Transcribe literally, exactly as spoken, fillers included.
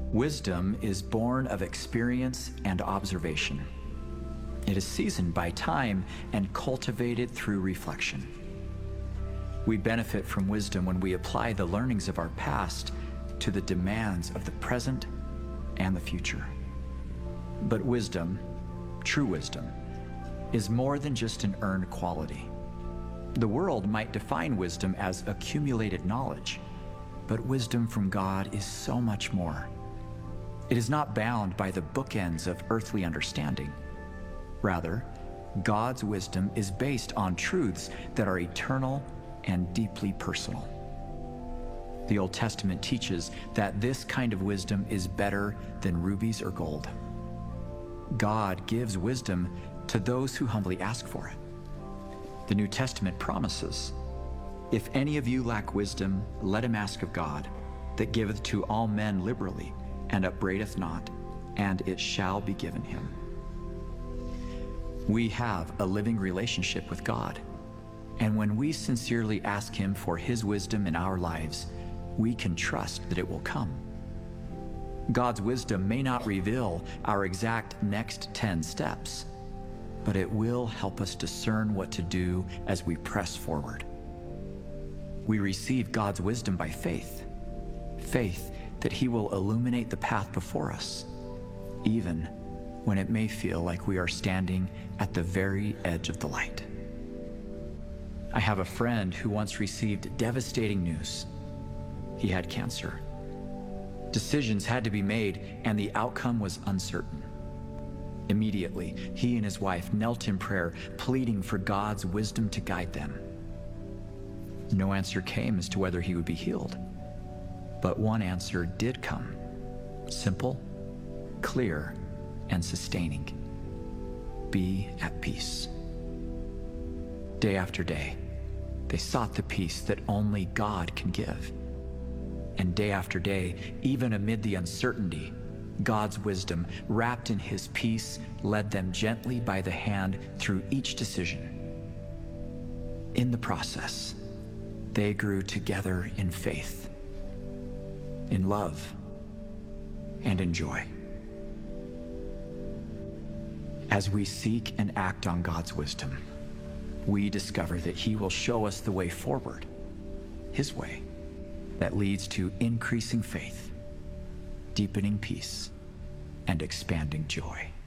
Wisdom is born of experience and observation. It is seasoned by time and cultivated through reflection. We benefit from wisdom when we apply the learnings of our past to the demands of the present and the future. But wisdom, true wisdom, is more than just an earned quality. The world might define wisdom as accumulated knowledge, but wisdom from God is so much more. It is not bound by the bookends of earthly understanding. Rather, God's wisdom is based on truths that are eternal and deeply personal. The Old Testament teaches that this kind of wisdom is better than rubies or gold. God gives wisdom to those who humbly ask for it. The New Testament promises, "If any of you lack wisdom, let him ask of God, that giveth to all men liberally, and upbraideth not, and it shall be given him." We have a living relationship with God, and when we sincerely ask him for his wisdom in our lives, we can trust that it will come. God's wisdom may not reveal our exact next ten steps, but it will help us discern what to do as we press forward. We receive God's wisdom by faith, faith that he will illuminate the path before us, even when it may feel like we are standing at the very edge of the light. I have a friend who once received devastating news. He had cancer. Decisions had to be made, and the outcome was uncertain. Immediately, he and his wife knelt in prayer, pleading for God's wisdom to guide them. No answer came as to whether he would be healed, but one answer did come: simple, clear, and sustaining. Be at peace. Day after day, they sought the peace that only God can give. And day after day, even amid the uncertainty, God's wisdom, wrapped in his peace, led them gently by the hand through each decision. In the process, they grew together in faith, in love, and in joy. As we seek and act on God's wisdom, we discover that he will show us the way forward, his way, that leads to increasing faith, deepening peace, and expanding joy.